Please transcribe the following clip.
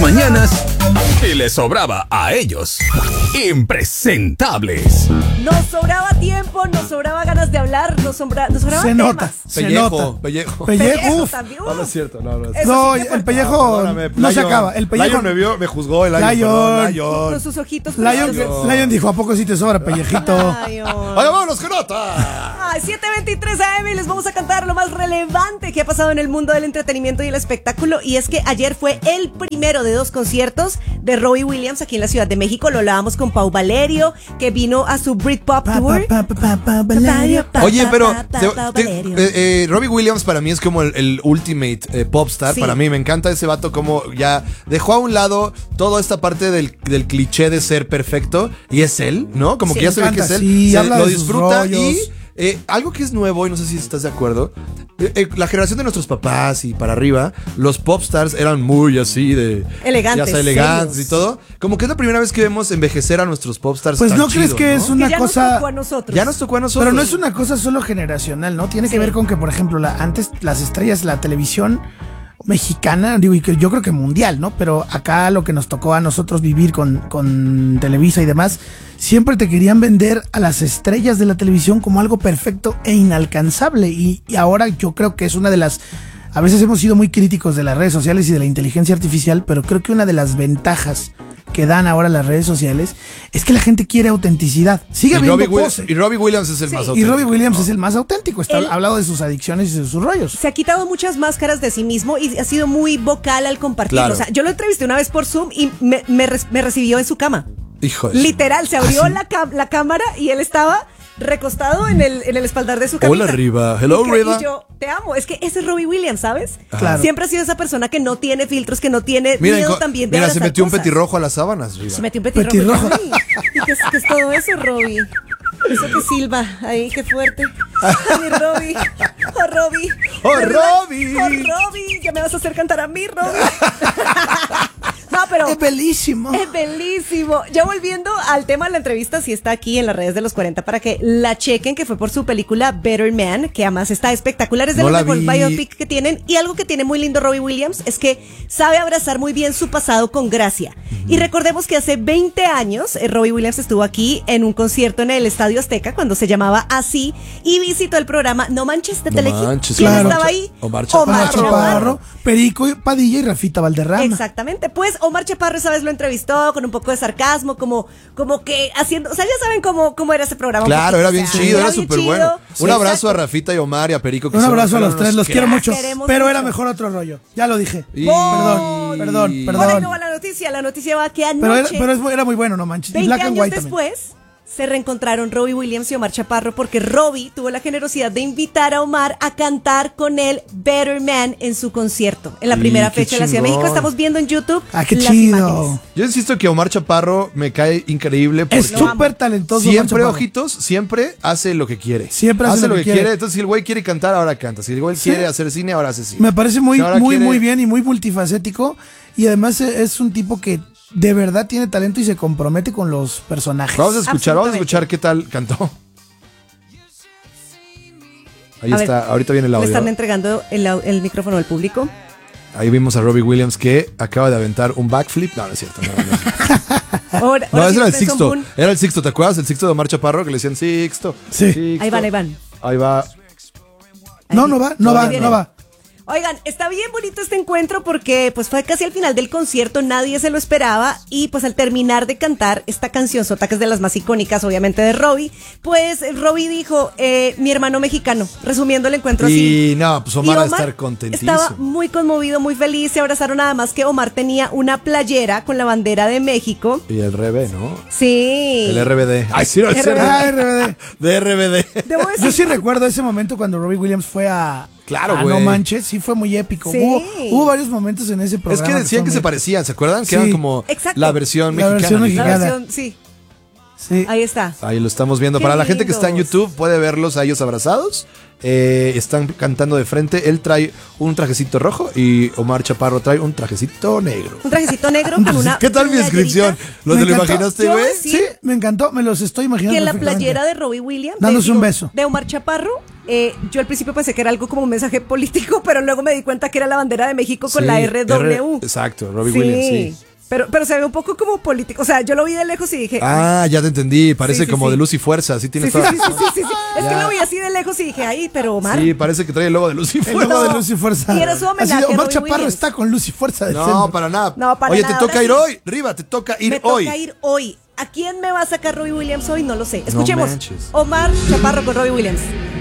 mañanas y les sobraba a ellos. Impresentables. Nos sobraba tiempo, nos sobraba ganas de hablar, nos sobraba Se temas. nota. Pellejo. Pellejo Uf. también. No, no es cierto, no. Eso No, sí que fue- el pellejo Perdóname, no se Lion. acaba. El pellejo. Lion me vio, me juzgó el Lion. Lion. Lion. Con sus ojitos Lion, preciosos. Lion dijo, ¿a poco sí te sobra, pellejito? Lion. ¡Oye, vámonos, que nota! Ay, 7:23 AM y les vamos a cantar lo más relevante que ha pasado en el mundo del entretenimiento y el espectáculo. Y es que ayer fue el primero de 2 conciertos de Robbie Williams aquí en la Ciudad de México. Lo hablábamos con Pau Valerio, que vino a su Britpop Tour. Oye, pero Valerio. Robbie Williams para mí es como el ultimate popstar. Sí. Para mí me encanta ese vato como ya dejó a un lado toda esta parte del cliché de ser perfecto y es él, ¿no? Como Sí, que ya se ve me que es encanta, él, sí, habla lo de sus disfruta rollos. y algo que es nuevo y no sé si estás de acuerdo. La generación de nuestros papás y para arriba, los popstars eran muy así de Elegantes, ya sea, elegantes serios. y todo. Como que es la primera vez que vemos envejecer a nuestros popstars. Pues tan no crees chido, que ¿no? es una Que ya cosa. nos tocó a nosotros. Ya nos tocó a nosotros. Pero no es una cosa solo generacional, ¿no? Tiene Sí. que ver con que, por ejemplo, antes las estrellas, la televisión mexicana, digo, y que yo creo que mundial, ¿no? Pero acá lo que nos tocó a nosotros vivir con Televisa y demás, siempre te querían vender a las estrellas de la televisión como algo perfecto e inalcanzable. Y ahora yo creo que es una de las... A veces hemos sido muy críticos de las redes sociales y de la inteligencia artificial, pero creo que una de las ventajas que dan ahora las redes sociales es que la gente quiere autenticidad. Sigue habiendo pose. Y Robbie Williams es el Sí. más Y auténtico. Robbie Williams es el más auténtico. Está Él- hablado de sus adicciones y de sus rollos. Se ha quitado muchas máscaras de sí mismo y ha sido muy vocal al compartirlo. Claro. O sea, yo lo entrevisté una vez por Zoom y me recibió en su cama. Hijo de... Literal, se abrió ¿Ah, sí? la cámara y él estaba recostado en el espaldar de su camita. Hola, Riva. Hello, Y Riva. yo te amo. Es que ese es Robbie Williams, ¿sabes? Claro. Siempre ha sido esa persona que no tiene filtros, que no tiene Mira, miedo también de mira, se abrazar metió un cosas. petirrojo a las sábanas, Riva. Se metió un petirrojo. Petirrojo. Ay, ¿y qué es todo eso, Robbie? Eso que silba ahí, qué fuerte. Ay, Robbie. Oh, Robbie. ¡Oh, ¿Verdad? Robbie! Oh, Robbie. Ya me vas a hacer cantar a mí, Robbie. No, pero Es bellísimo. es bellísimo. Ya volviendo al tema de la entrevista, sí está aquí en las redes de los 40 para que la chequen, que fue por su película Better Man, que además está espectacular. Es de No los la mejores vi. biopic que tienen. Y algo que tiene muy lindo Robbie Williams es que sabe abrazar muy bien su pasado con gracia. Y recordemos que hace 20 años Robbie Williams estuvo aquí en un concierto en el Estadio Azteca cuando se llamaba así y visitó el programa No Manches de No Telehit. Manches, ¿Quién claro. estaba ahí? Omar Chaparro. Omar Chaparro, Perico Padilla y Rafita Valderrama. Exactamente, pues Omar Chaparro esa vez lo entrevistó con un poco de sarcasmo, como que haciendo, o sea, ya saben cómo era ese programa. un Claro, poquito, era o bien sea, chido, era bien súper chido. bueno. Sí, Un abrazo a exacto. Rafita y Omar y a Perico. que Un son- abrazo a los fueron tres, unos los quiero cracks. mucho. Queremos Pero mucho. era mejor otro rollo. Ya lo dije. Y- Perdón. Ahora no va la noticia va que Pero, anoche, era muy bueno, no manches. Y 20 Black and años White también. después, se reencontraron Robbie Williams y Omar Chaparro porque Robbie tuvo la generosidad de invitar a Omar a cantar con él Better Man en su concierto. En la Y primera qué fecha de la Ciudad de chingón. México estamos viendo en YouTube Ah, qué las chido. imágenes. Yo insisto que Omar Chaparro me cae increíble porque Es súper talentoso. Omar siempre, Chaparro. ojitos, siempre hace lo que quiere. Siempre hace lo que quiere. Entonces, si el güey quiere cantar, ahora canta. Si el güey Sí. quiere hacer cine, ahora hace cine. Me parece muy, Si ahora muy, quiere- muy bien y muy multifacético. Y además es un tipo que de verdad tiene talento y se compromete con los personajes. Vamos a escuchar Absolutamente. qué tal cantó. Ahí A está, ver, ahorita viene el Le audio. están entregando el micrófono al público. Ahí vimos a Robbie Williams que acaba de aventar un backflip. No, no es cierto. Ahora, No, ahora ese sí era el Benson Sixto. Boone. Era el Sixto, ¿te acuerdas? El Sixto de Omar Chaparro que le decían Sixto. Sí. Sixto. Ahí van. Ahí va. No, no va, no Todavía va, viene. no va. Oigan, está bien bonito este encuentro porque pues fue casi al final del concierto, nadie se lo esperaba y pues al terminar de cantar esta canción sota que es de las más icónicas obviamente de Robbie, pues Robbie dijo, mi hermano mexicano, resumiendo el encuentro así. Y no, pues Y Omar va a estar contentísimo. estaba muy conmovido, muy feliz, se abrazaron nada más que Omar tenía una playera con la bandera de México. Y el RB, ¿no? Sí. El RBD. Ay, sí, no, el RBD. Ah, RBD. De RBD. Debo decir Yo sí recuerdo ese momento cuando Robbie Williams fue a Claro, a güey. No Manches, sí fue muy épico. Sí. Hubo varios momentos en ese Es programa. que decían que se fueron muy- parecían, ¿se acuerdan? Que Sí. eran como Exacto. la versión La mexicana. versión la mexicana. versión, sí. Sí. Ahí está. Ahí lo estamos viendo. Qué Para la gente que está en lindos. YouTube, puede verlos a ellos abrazados. Están cantando de frente. Él trae un trajecito rojo y Omar Chaparro trae un trajecito negro. Un trajecito negro con una ¿Qué tal mi playerita. descripción? ¿Lo Me te lo encantó. imaginaste, Yo güey? sí. Sí, me encantó, me los estoy imaginando. Que en la perfectamente. playera de Robbie Williams. Dándose un beso. De Omar Chaparro. Yo al principio pensé que era algo como un mensaje político, pero luego me di cuenta que era la bandera de México con Sí, la RW. Exacto, Robbie Williams, sí. Pero se ve un poco como político. O sea, yo lo vi de lejos y dije. Ah, ya te entendí. Parece Sí, sí, como sí. de luz y fuerza. Sí, sí, tienes sí, toda sí, razón. sí, sí, sí. Es que Ya. lo vi así de lejos y dije, ay, pero Omar. Sí, parece que trae el logo de luz y El fuerza. logo de Luz y Fuerza. Y era su homenaje Así, a Omar Robbie Chaparro Williams. está con Luz y Fuerza del No, centro. para nada. No, para Oye, nada, te toca ahora ir sí. hoy. Riva, te toca ir Me hoy. toca ir hoy. ¿A quién me va a sacar Robbie Williams hoy? No lo sé. Escuchemos. manches. Omar Chaparro con Robbie Williams.